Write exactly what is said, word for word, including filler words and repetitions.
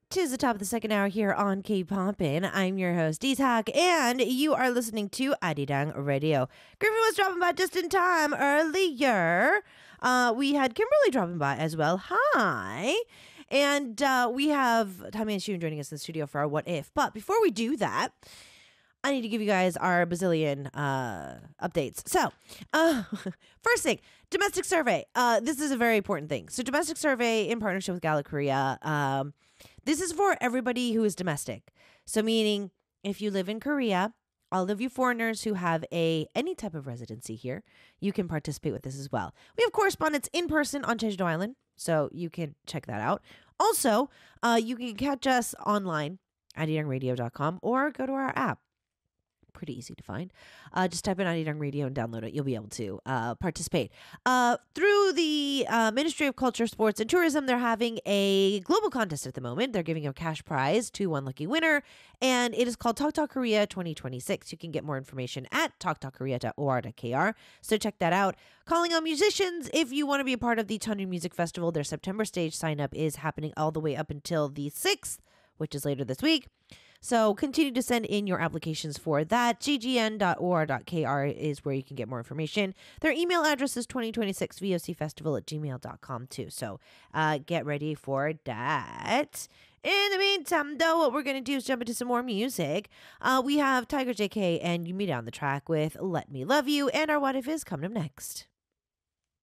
Tis the top of the second hour here on K-Poppin'. I'm your host, D-Talk, and you are listening to Arirang Radio. Griffin was dropping by just in time earlier. Uh, we had Kimberly dropping by as well. Hi. And uh, we have Tommy and Shun joining us in the studio for our What If. But before we do that, I need to give you guys our bazillion uh, updates. So, uh, first thing, domestic survey. Uh, this is a very important thing. So, domestic survey in partnership with Gala Korea. Um, this is for everybody who is domestic. So, meaning if you live in Korea, all of you foreigners who have a any type of residency here, you can participate with this as well. We have correspondents in person on Jeju-do Island, so you can check that out. Also, uh, you can catch us online at arirang radio dot com or go to our app. Pretty easy to find. Uh, just type in Arirang Radio and download it. You'll be able to uh, participate. Uh, through the uh, Ministry of Culture, Sports, and Tourism, they're having a global contest at the moment. They're giving a cash prize to one lucky winner, and it is called Talk Talk Korea twenty twenty-six. You can get more information at talk talk korea dot o r dot k r, so check that out. Calling on musicians, if you want to be a part of the Cheonjin Music Festival, their September stage sign-up is happening all the way up until the sixth, which is later this week. So continue to send in your applications for that. g g n dot o r dot k r is where you can get more information. Their email address is twenty twenty-six V O C festival at gmail dot com too. So uh, get ready for that. In the meantime, though, what we're going to do is jump into some more music. Uh, we have Tiger J K and Yumida on the track with Let Me Love You, and our What If is coming up next.